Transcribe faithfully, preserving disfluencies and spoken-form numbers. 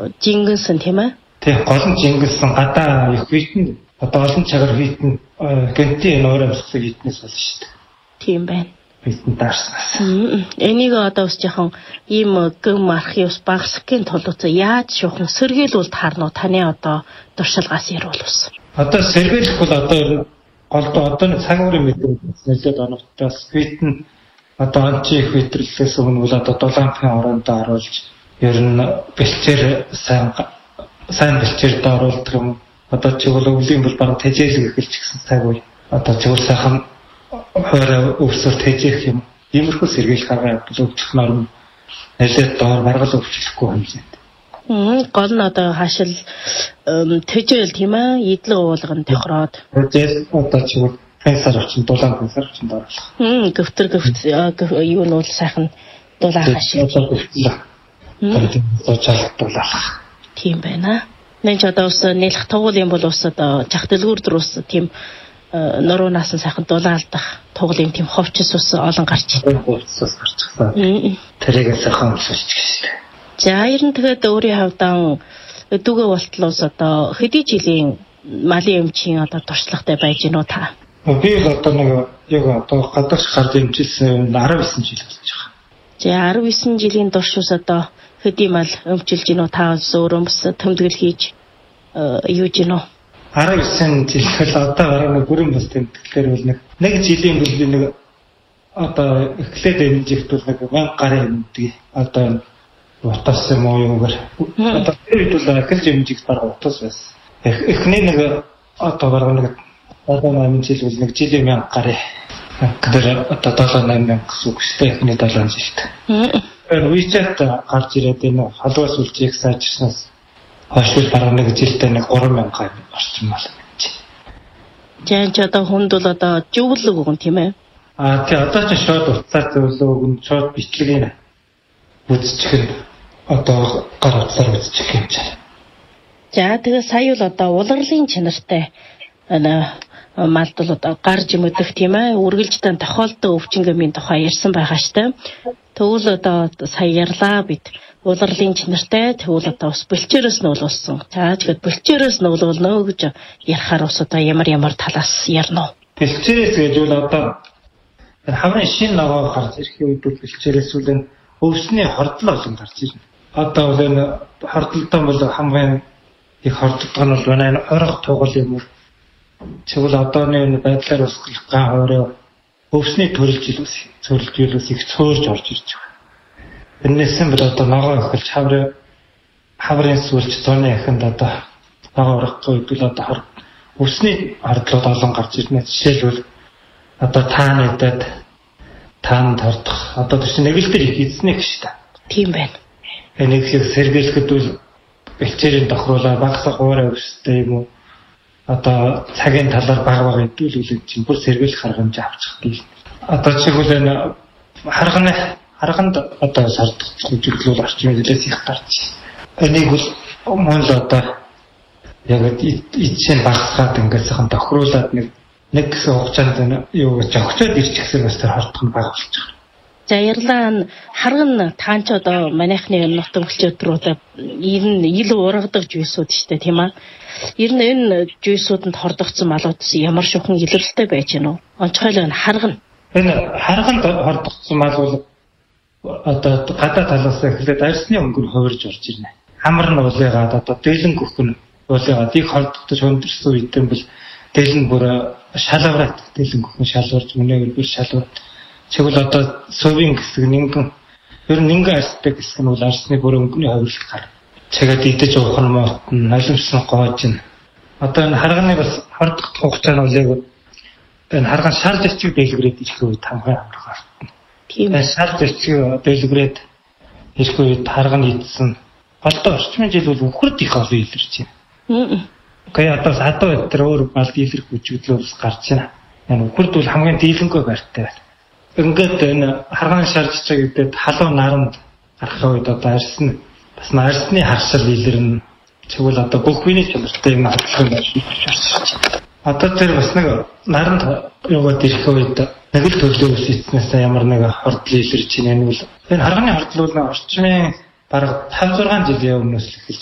жингэнсэн тийм ээ. Тэг гол нь жингэнсэн гадаа их хитэн одоо олон цагаар хитэн гэнти нойр амсгал хитнээс болно шүү дээ. Тийм байна. Хитэн даарснаас. Энийг одоо бас жоохон ийм гэм архивс багсхийн тулд яаж шухан сэргийлүүл таарнуу таны одоо туршилгаас ярилвал. Одоо сэргийлэх бол одоо голдоо одоо нэг цаг уурын мэдрэмж нэлээд оногтоос хитэн одоо анчи их хэтрэлээс өмнө бол одоо долоомын ороондоо оруулж ер нь бэлчээр сайн сайн бэлчээрд оруулдаг юм. Одоо чигүүл өвлийн бол бараг тэжээлэг эхэлж гисэн цаг үе. Одоо чигүүл сайхан хоороо өвсөөр тэжээх юм. Иймэрхүү сэргийлэх арга явуулах норм нэлээд доор маргал өвчлөхгүй хэмжээнд. Мм гол нь одоо хаашил тэжээл тийм ээ идэл уулган тохироод. Тэжээл одоо чигүүл фэнсар авчин дулаан фэнсар авчин доорлох. Мм гөвтөр гөвт юу нь бол сайхан дулаан хашиг. Зочаалтуулах. Тийм байна. Нэг ч одоо ус нэлэх тугуул юм бол ус одоо жах дэлгүүр дөрөс тийм нуруунаас сайхан дулаалдах тугуул юм тийм ховчс ус олон гарч байна. Ховчс ус гарчихсан. Тэрийг сайхан уушлж гисэн. За ер нь тэгээд өөрийн хавьдан дүүгээ болтлоос одоо хэдий жилийн малын эмчийн одоо туршлагатай байж гинөө та. Би одоо нэг яг одоо гадагш гард эмчилсэн арав есөн жил болж байгаа. За арав есөн жилийн турш ус одоо хэдий мал өмчилж гинөө та өөрөө бас тэмдэглэл хийж юу гинөө. арав есөн жил бол одоо бараг нэг бүрэн бас тэмдэглэлээр бол нэг нэг жилийн бол нэг одоо эхлээд эмжихт бол нэг мянга гарын эмдэг. Одоо утас юм уу юугаар. Одоо тэр үед бол эхэлж эмжих бараг утас байсан. Эхний нэг одоо бараг нэг одоо намын жил бол нэг жилийн мянга гарын. Тэр одоо долоо найман мянга гэсэн үг шүү дээ. Эхний долоо жилд. Үйчээд гарч ирээд энэ халуус үлжих сайжирснаас хойш бараг нэг жилдээ нэг гурван мянга орчим мал. Жан ч одоо хүнд бол одоо зөвлөг өгөн тийм ээ. Аа тий одоо ч шууд уцаар зөвлөг өгөн шууд бичлэгийг үзчих нь одоо гар утсаар үзчих юм чинь. За тэгээ сая бол одоо улирлын чанартай малдал одоо гарж мэдэх тийм ээ. Үргэлжлэн тохиолдсон өвчнгөмийн тухай ярьсан байгаа штэ. Тэгвэл одоо сая ярьлаа бид улирлын чанартай тэгвэл одоо бас бэлчээрээс нь уулсан. За тэгээд бэлчээрээс нь уулна гэж ярихаар бас одоо ямар ямар талаас ярина уу? Бэлчээрээс гэж бол одоо хаврын шин ногоо гарч ирэх үед бол бэлчээрээс үл өвсний хордлоо олон гарч ирнэ. Одоо бол энэ хордлолтой бол хамгийн их хордлого нь бол манай орох тугал юм уу? Тэгвэл одооны энэ байдлаар усгах ган хоороо өвсний төрөлж илүүс цөрлж илүүс их цөөрж орж ирж байгаа. Энэс нь бол одоо ногоо эхэлж хаврын хаврын сүлж зооны ахинд одоо ногоо урахгүй бол одоо өвсний хордлууд олон гарч ирнэ. Жишээлбэл одоо тааны дэд таанд хордох одоо тийм нэг л төр их эзнэ гэж та. Тийм байна. Энийг сэргийлэхэд бол бэлчээрийн тохируулаа багсах уурай өвстэй юм уу? Одоо цагийн талаар баг баг хэдүүлүүлээд чинь бүр сэргийлэх арга хэмжээ авчих гээл. Одоо чигүүл энэ харганы харганд одоо сардах зүйлүүд орчин хэлээс их гарч. Энийг бол мөн л одоо яг ичсэн багсгаад ингээд сайхан тохируулаад нэг нэг гэсэн хугацаанд юу гэж огцоод ирчихсэн бас тэр хордох нь баг болж байгаа. За ярьлаа харган таанч одоо манайхны нутагчлууд рүү ер нь ил ургадаг жүйсүүд шүү дээ тийм аа. Ер нь энэ жүйсүүдэнд хордогдсон малуудс ямар шухан илэрлэлтэй байж гэнэ үү? Онцгойлоо энэ харган. Энэ харганд хордогдсон мал бол одоо гадаа талаас эхлээд арьсны өнгөр хувирж орж ирнэ. Хамар нь уулыгаад одоо дээлэн гөхөн уулыгаад их хордогдож өндөрсөн үед юм бол дээлэн бүр шалавраад дээлэн гөхөн шалварж мөнөөр бүр шалвар. Тэгвэл одоо сувийн хэсэг нэгэн ер нь нэгэн арьстай хэсэг нь бол арьсны бүр өнгөний хувирлт гар. Тэгээд идэж уух нь моотн налимсан гоож ин. Одоо энэ харганы бас хордох хугацаа нь бол яг энэ харган шар зэчиг дэлгэрээд ирэх үед хамгийн амархан артна. Тийм ээ шар зэчиг дэлгэрээд ирэх үед харган идсэн. Голдоо орчмын жил бол үхрд их олон илэрч байна. Гэхдээ одоо садуу өдр өөр мал дийлэрх хүчиглэл гарч байна. Энэ үхрд бол хамгийн дийлэнгүй барьтай байна. Ингээд энэ харгаан шарж чаг гэдэг халуун наранд гарах үед одоо арьсны бас арьсны харшил илэрнэ. Тэгвэл одоо бүх хүний чөлөөтэй юм хадлах юм байна. Одоо тэр бас нэг наранд яваад ирэх үед нэг л төрлөө үсэцнээс ямар нэг хордол илэрч байна. Энэ бол энэ харгааны хордол бол орчмын бараг тавь зургаан жилийн өмнөөс эхэлж